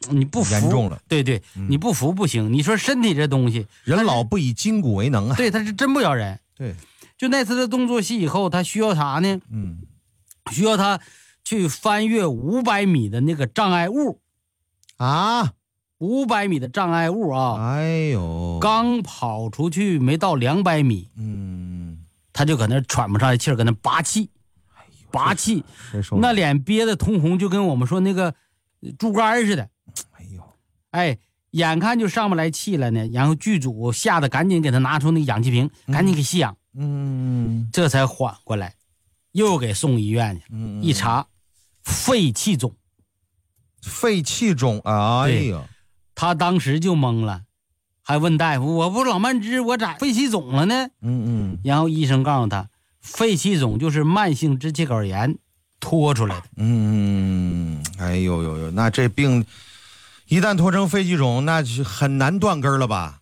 你不服严重了。 对对，你不服不行。你说身体这东西， 人老不以筋骨为能啊。 对，他是真不饶人。 对， 就那次的动作戏以后，他需要啥呢？需要他去翻越500米的那个障碍物啊 ，500米的障碍物啊！ 哎呦， 刚跑出去没到200米，他就搁那喘不上来气儿，搁那拔气，拔气，那脸憋得通红，就跟我们说那个猪肝似的。哎，眼看就上不来气了呢，然后剧组吓得赶紧给他拿出那个氧气瓶，赶紧给吸氧，这才缓过来，又给送医院去，一查，肺气肿。 肺气肿，哎呀， 他当时就懵了，还问大夫：“我不是老慢支，我咋肺气肿了呢？”然后医生告诉他，肺气肿就是慢性支气管炎拖出来的。 哎呦，那这病一旦拖成肺气肿，那就很难断根了吧？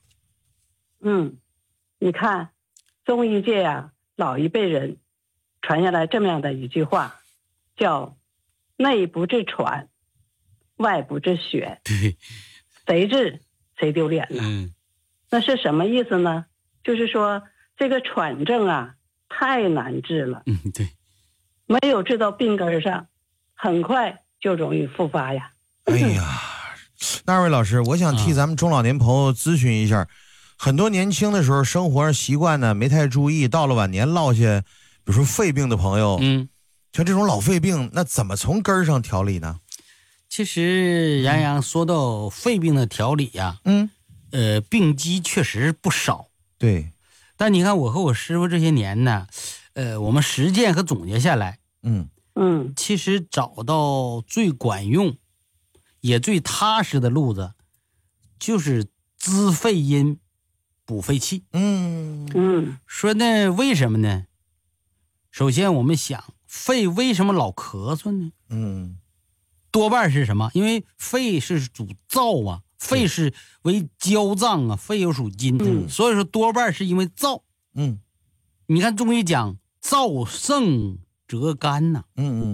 你看中医界啊，老一辈人传下来这么样的一句话，叫内不治喘，外不治血。 对， 谁治谁丢脸了。那是什么意思呢？就是说这个喘症啊太难治了。 对， 没有治到病根上，很快就容易复发呀。 哎呀，那二位老师，我想替咱们中老年朋友咨询一下，很多年轻的时候生活上习惯呢没太注意，到了晚年落下比如说肺病的朋友，像这种老肺病，那怎么从根儿上调理呢？ 其实杨洋说到肺病的调理呀，病机确实不少。 对， 但你看我和我师傅这些年呢，我们实践和总结下来，其实找到最管用也最踏实的路子，就是滋肺阴补肺气。说那为什么呢？首先我们想，肺为什么老咳嗽呢？多半是什么？因为肺是主燥啊，肺是为焦脏啊，肺又属金，所以说多半是因为燥。你看中医讲燥盛则干呐。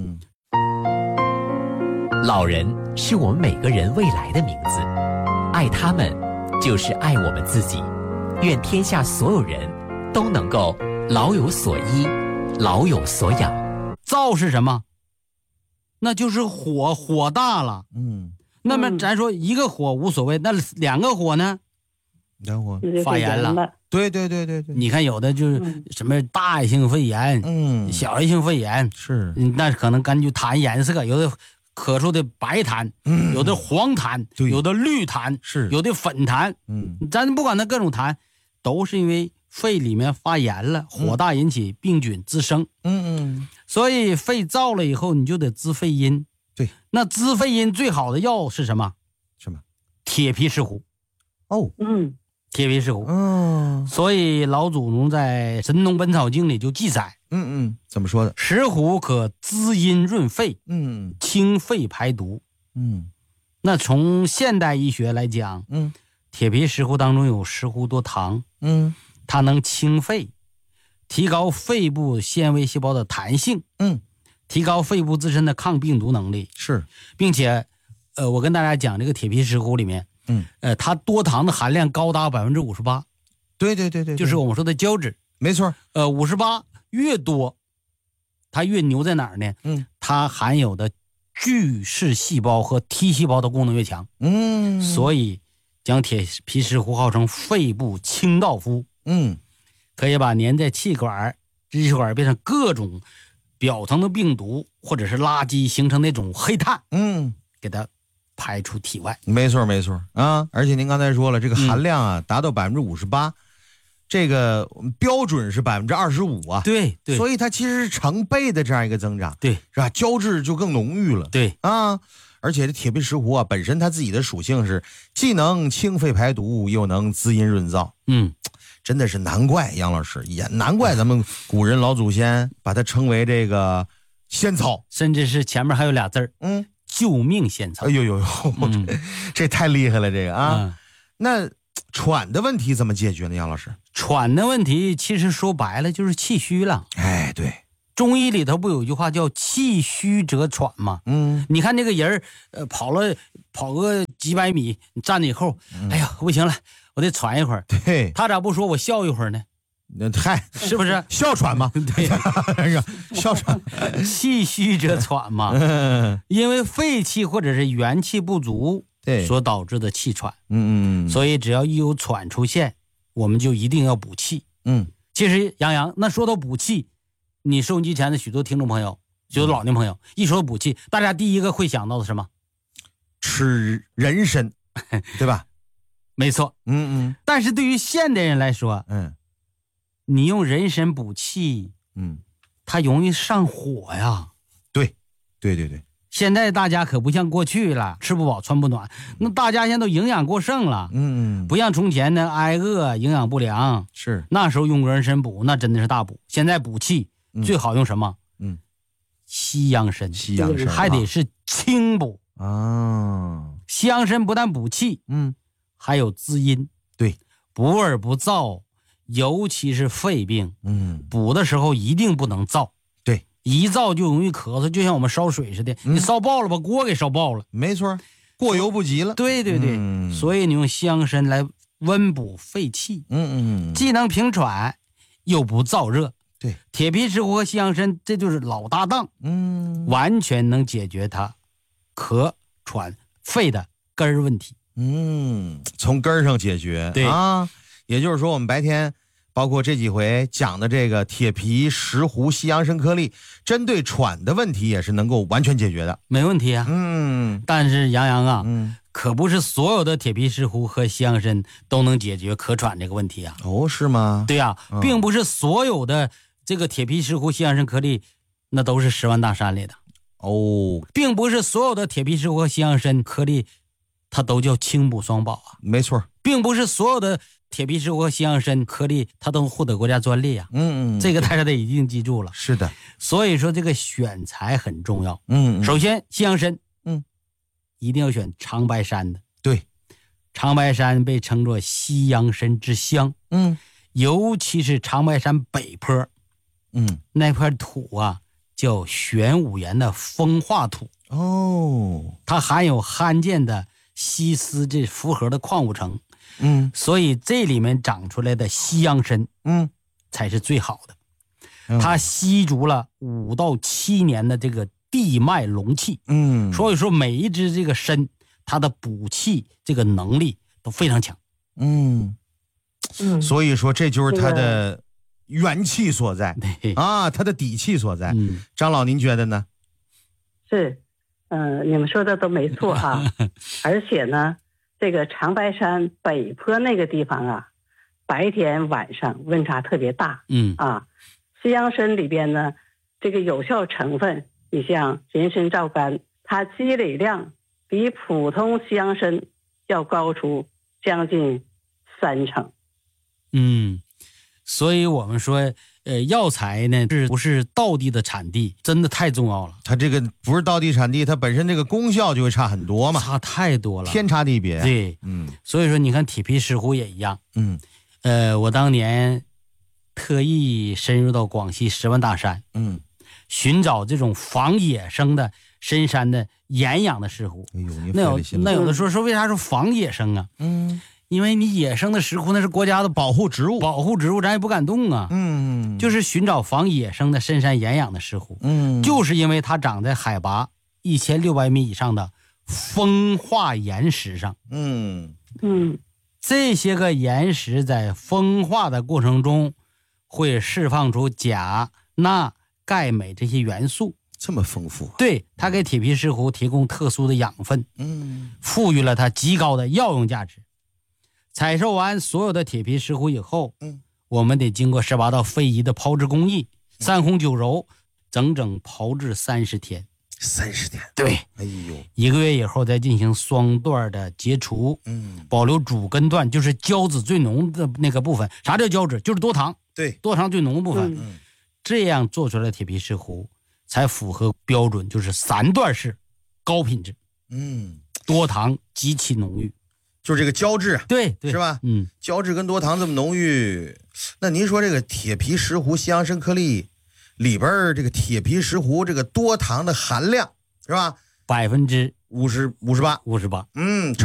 老人是我们每个人未来的名字，爱他们就是爱我们自己。愿天下所有人都能够老有所依，老有所养。 燥是什么？那就是火大了。那么咱说一个火无所谓，那2个火呢？发炎了。对，你看有的就是什么大叶性肺炎，小叶性肺炎， 是那可能根据痰颜色，有的咳出的白痰，有的黄痰，有的绿痰， 是有的粉痰，咱不管它各种痰，都是因为肺里面发炎了，火大引起病菌滋生。所以肺燥了以后，你就得滋肺阴。 对， 那滋肺阴最好的药是什么？铁皮石斛。铁皮石斛。所以老祖宗在《神农本草经》里就记载， 怎么说的？ 石斛可滋阴润肺，清肺排毒。那从现代医学来讲，铁皮石斛当中有石斛多糖，它能清肺，提高肺部纤维细胞的弹性，提高肺部自身的抗病毒能力。 是， 并且我跟大家讲这个铁皮石斛里面，它多糖的含量高达58%。 对， 就是我们说的胶质。 没错。 58越多，它越牛在哪儿呢？它含有的巨噬细胞和 T 细胞的功能越强。所以将铁皮石斛号称肺部清道夫。可以把粘在气管、支气管变成各种表层的病毒或者是垃圾形成那种黑炭，给它排出体外。 没错啊！而且您刚才说了，这个含量啊达到58%，这个标准是25%啊。 对， 所以它其实是成倍的这样一个增长。 对， 是吧？胶质就更浓郁了。 对啊，而且这铁皮石斛啊，本身它自己的属性是既能清肺排毒，又能滋阴润燥。真的是难怪杨老师，也难怪咱们古人老祖先把它称为这个仙草， 甚至是前面还有俩字儿，救命仙草。 哎呦，这太厉害了，这个啊。那喘的问题怎么解决呢？杨老师， 喘的问题其实说白了就是气虚了。 哎，对， 中医里头不有一句话叫气虚则喘吗？ 嗯， 你看那个人跑个几百米，你站着以后，哎呀，不行了，我得喘一会儿。 对， 他咋不说我笑一会儿呢？ 那嗨， 是不是哮喘嘛？ 对， 哮喘， 气虚者喘嘛。因为肺气或者是元气不足所导致的气喘。所以只要一有喘出现，我们就一定要补气。其实杨洋，那说到补气，你收音机前的许多听众朋友，许多老年朋友，一说补气，大家第一个会想到的什么？ 吃人参，对吧？ 没错。但是对于现代人来说，你用人参补气，它容易上火呀。对。现在大家可不像过去了，吃不饱穿不暖，那大家现在都营养过剩了。不像从前呢，挨饿营养不良。 是那时候用人参补，那真的是大补。现在补气最好用什么？西洋参。 西洋参还得是清补啊。 西洋参不但补气，还有滋阴。 对， 补而不燥。尤其是肺病，补的时候一定不能燥， 对， 一燥就容易咳嗽，就像我们烧水似的，你烧爆了，把锅给烧爆了， 没错，过犹不及了。 对，所以你用西洋参来温补肺气，既能平喘，又不燥热。 对， 铁皮石斛和西洋参这就是老搭档，完全能解决它咳喘肺的根儿问题。 从根儿上解决。 对啊。也就是说，我们白天包括这几回讲的这个铁皮石斛西洋参颗粒，针对喘的问题也是能够完全解决的， 没问题啊。但是杨洋啊，可不是所有的铁皮石斛和西洋参都能解决咳喘这个问题啊。 哦，是吗？ 对啊，并不是所有的这个铁皮石斛西洋参颗粒那都是10万大山里的。并不是所有的铁皮石斛和西洋参颗粒它都叫清补双宝啊。 没错， 并不是所有的铁皮石斛和西洋参颗粒它都获得国家专利啊。这个大家得一定记住了。 是的， 所以说这个选材很重要。首先西洋参，一定要选长白山的。 对， 长白山被称作西洋参之乡。尤其是长白山北坡，那块土啊叫玄武岩的风化土。它含有罕见的硒丝这复合的矿物层。所以这里面长出来的西洋参，才是最好的。它吸足了5到7年的这个地脉龙气。所以说每一只这个参，它的补气这个能力都非常强。 所以说这就是它的元气所在啊，它的底气所在。张老，您觉得呢？ 是，你们说的都没错啊。而且呢，这个长白山北坡那个地方啊，白天晚上温差特别大。西洋参里边呢，这个有效成分，你像人参皂苷，它积累量比普通西洋参要高出将近3成。 所以我们说药材呢是不是道地的产地真的太重要了。 它这个不是道地产地，它本身这个功效就会差很多嘛， 差太多了， 天差地别。 对，所以说你看铁皮石斛也一样。我当年特意深入到广西10万大山，寻找这种防野生的深山的岩养的石斛。那有的说为啥说防野生啊？因为你野生的石斛那是国家的保护植物，咱也不敢动啊。就是寻找防野生的深山岩养的石斛。就是因为它长在海拔1600米以上的风化岩石上。这些个岩石在风化的过程中会释放出钾、钠、钙、镁这些元素。 这么丰富。 对，它给铁皮石斛提供特殊的养分，赋予了它极高的药用价值。采收完所有的铁皮石斛以后，我们得经过18道非遗的炮制工艺，3烘9揉，整整炮制30天。 30天。 对。 哎呦 ，1个月以后再进行双段的截除，保留主根段，就是胶质最浓的那个部分。啥叫胶质？就是多糖。 对， 多糖最浓的部分。这样做出来的铁皮石斛才符合标准，就是3段式高品质。多糖极其浓郁。 就是这个胶质， 对， 是吧？胶质跟多糖这么浓郁，那您说这个铁皮石斛西洋参颗粒里边这个铁皮石斛这个多糖的含量是吧？ 58%。 58%。